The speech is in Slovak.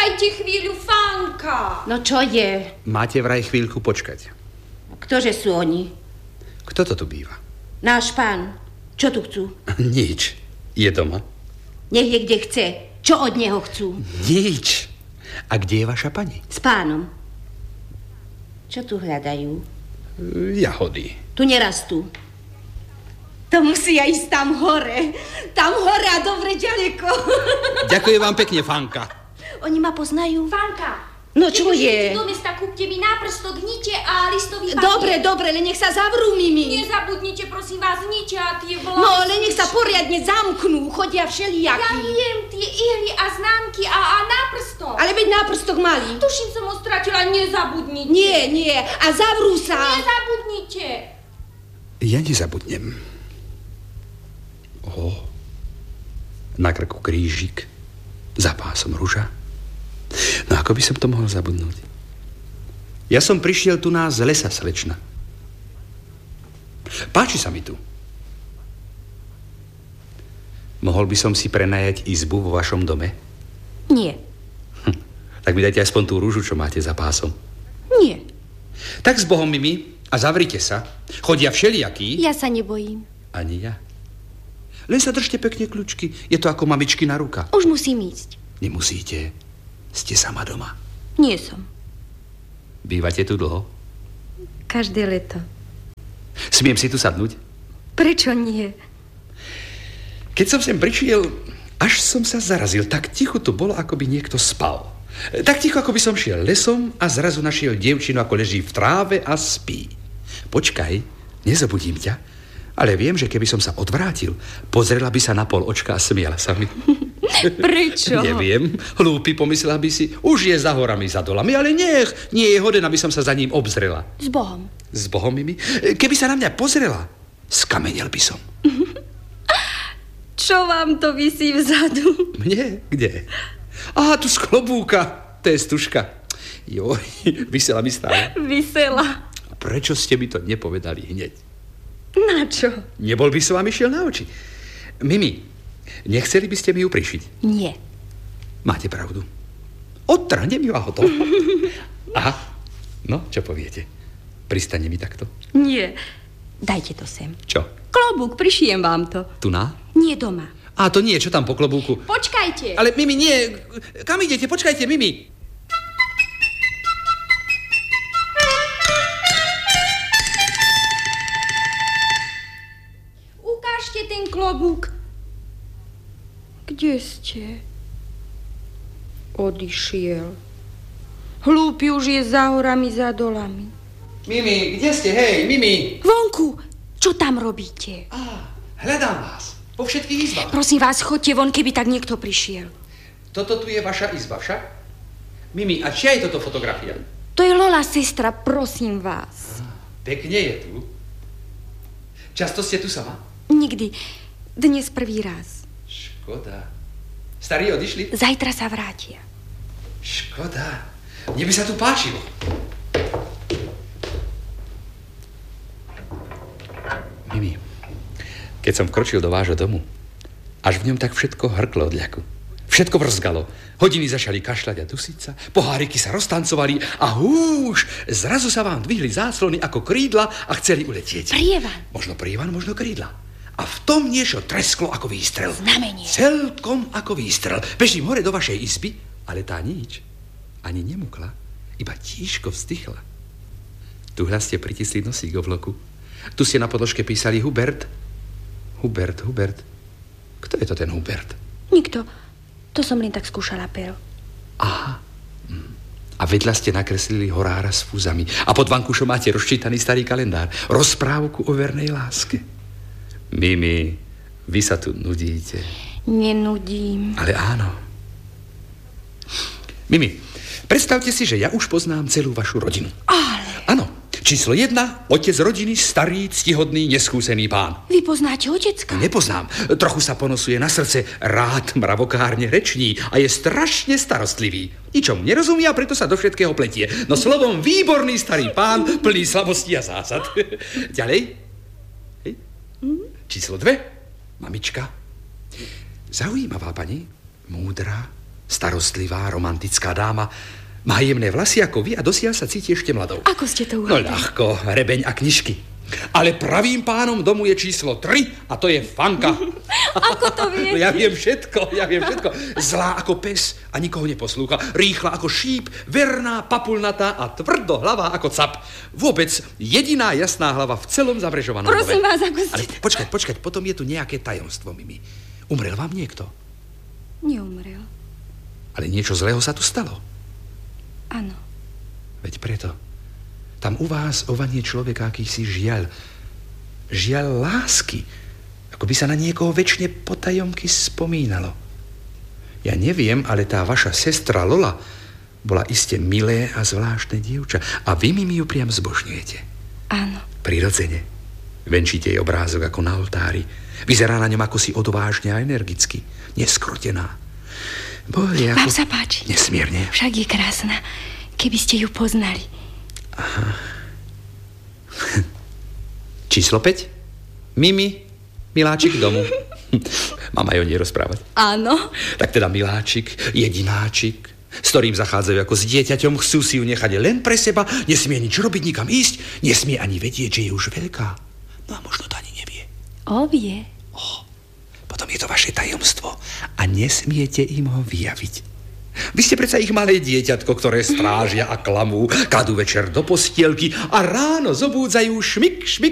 Počkajte chvíľu, Fanka. No čo je? Máte vraj chvíľku počkať. Ktože sú oni? Kto to tu býva? Náš pán. Čo tu chcú? Nič. Je doma? Nech je kde chce. Čo od neho chcú? Nič. A kde je vaša pani? S pánom. Čo tu hľadajú? Jahody. Tu nerastú. To musí ísť tam hore. Tam hore a dobre ďaleko. Ďakujem vám pekne, Fanka. Oni ma poznajú. Fanka. No čo je? Do mesta kúpte mi náprstok nite a listový papier. Dobre, dobre, len nech sa zavrú, Mimi. Nezabudnite, prosím vás, nite a tie vlasy. No, len nech sa poriadne zamknú. Chodia všelijakí. Ja viem, tie ihly a známky a náprstok. Ale veď náprstok malý. Tuším, som ho stratila, nezabudnite. Nie, nie. A zavrú sa. Nezabudnite. Ja nezabudnem. Na krku krížik, za pásom ruža. No ako by som to mohol zabudnúť? Ja som prišiel tu z lesa, slečna. Páči sa mi tu. Mohol by som si prenajať izbu vo vašom dome? Nie. Tak mi dajte aspoň tú rúžu, čo máte za pásom. Nie. Tak s Bohom, Mimi, a zavrite sa. Chodia všelijakí. Ja sa nebojím. Ani ja. Len sa držte pekne kľúčky. Je to ako mamičkina ruka. Už musím ísť. Nemusíte. Ste sama doma. Nie som. Bývate tu dlho? Každé leto. Smiem si tu sadnúť? Prečo nie? Keď som sem prišiel, až som sa zarazil. Tak ticho tu bolo, ako by niekto spal. Tak ticho, ako by som šiel lesom a zrazu našiel dievčinu, ako leží v tráve a spí. Počkaj, nezabudím ťa. Ale viem, že keby som sa odvrátil, pozrela by sa na pol očka a smiala sa mi. Prečo? Neviem. Hlúpy, pomyslela by si, už je za horami, za dolami, ale nie je hoden, aby som sa za ním obzrela. S Bohom. S Bohom, Mimi? Keby sa na mňa pozrela, skamenel by som. Čo vám to visí vzadu? Mne? Kde? Aha, tu z klobúka. To je stužka. Joj, visela mi stále. Visela. Prečo ste mi to nepovedali hneď? Na čo? Nebol by som vám išiel na oči. Mimi, nechceli by ste mi ju prišiť? Nie. Máte pravdu. Odtrhnem ju a hotovo. Aha, no, čo poviete? Pristane mi takto? Nie. Dajte to sem. Čo? Klobúk, prišijem vám to. Tu na? Nie doma. A to nie, čo tam po klobúku? Počkajte. Ale Mimi, nie. Kam idete? Počkajte, Mimi. Ukážte ten klobúk. Kde ste? Odišiel. Hlúpy už je za horami, za dolami. Mimi, kde ste? Hej, Mimi. Vonku, čo tam robíte? Hľadám vás. Po všetkých izbách. Prosím vás, chodte von, keby tak niekto prišiel. Toto tu je vaša izba, však? Mimi, a čia je toto fotografia? To je Lola, sestra, prosím vás. Pekne je tu. Často ste tu sama? Nikdy. Dnes prvý raz. Škoda. Starí odišli? Zajtra sa vrátia. Škoda. Mne by sa tu páčilo. Mimi, keď som vkročil do vášho domu, až v ňom tak všetko hrklo od ľaku. Všetko vrzgalo. Hodiny začali kašľať a dusiť sa, poháriky sa roztancovali a húš, zrazu sa vám dvihli záclony ako krídla a chceli uletieť. Prievan. Možno prievan, možno krídla. A v tom niečo tresklo ako výstrel. Znamenie. Celkom ako výstrel. Bežím hore do vašej izby, ale tá nič. Ani nemukla, iba tížko vzdychla. Tuhľa ste pritisli nosík o vloku. Tu ste na podložke písali Hubert. Hubert. Kto je to ten Hubert? Nikto. To som len tak skúšala pero. Aha. A vedľa ste nakreslili horára s fúzami. A pod vankušom máte rozčítaný starý kalendár. Rozprávku o vernej láske. Mimi, vy sa tu nudíte. Nenudím. Ale áno. Mimi, predstavte si, že ja už poznám celú vašu rodinu. Ale... Áno. Číslo 1, otec rodiny, starý, ctihodný, neskúsený pán. Vy poznáte otecka? Nepoznám. Trochu sa ponosuje na srdce, rád mravokárne reční a je strašne starostlivý. Ničom nerozumie a preto sa do všetkého pletie. No slovom, výborný starý pán, plný slabostí a zásad. Ďalej. Hej. Číslo 2, mamička. Zaujímavá pani, múdra, Starostlivá, romantická dáma. Má jemné vlasy ako vy a dosiaľ sa cíti ešte mladou. Ako ste to No uhádli? ľahko, rebeň a knižky. Ale pravým pánom domu je číslo 3 a to je Fanka. Ako to viete? No ja viem všetko. Zlá ako pes a nikoho neposlúcha. Rýchla ako šíp, verná, papulnatá a tvrdohlavá ako cap. Vôbec jediná jasná hlava v celom Zabrežovanom dome. Prosím vás, ako ste... Ale počkať, potom je tu nejaké tajomstvo, Mimi. Umrel vám niekto? Neumrel. Ale niečo zlého sa tu stalo. Áno. Veď preto. Tam u vás ovanie človeka akýsi žiaľ. Žiaľ lásky. Ako by sa na niekoho večne potajomky spomínalo. Ja neviem, ale tá vaša sestra Lola bola iste milé a zvláštne dievča. A vy mi ju priam zbožňujete. Áno. Prirodzene. Venčíte jej obrázok ako na oltári. Vyzerá na ňom ako si odvážne a energicky. Neskrotená. Bože, ako... Vám sa páči. Nesmierne. Však je krásna. Keby ste ju poznali. Aha. Číslo 5. Mimi, miláčik domu. Mám aj o nej rozprávať. Áno. Tak teda miláčik, jedináčik, s ktorým zachádzajú ako s dieťaťom, chcú si ju nechať len pre seba, nesmie nič robiť, nikam ísť, nesmie ani vedieť, že je už veľká. No a možno to ani nevie. Vie. Potom je to vaše tajomstvo a nesmiete im ho vyjaviť. Vy ste predsa ich malé dieťatko, ktoré strážia a klamú, kladú večer do postielky a ráno zobúdzajú šmik,